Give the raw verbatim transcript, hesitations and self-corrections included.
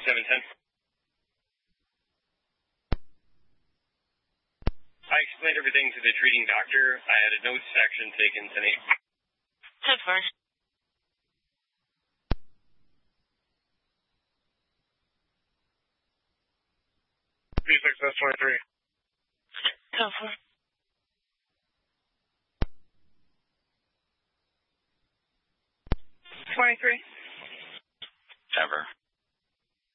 seven ten. I explained everything to the treating doctor. I had a notes section taken tonight. ten four. B six S twenty-three. ten four. twenty-three. Ever.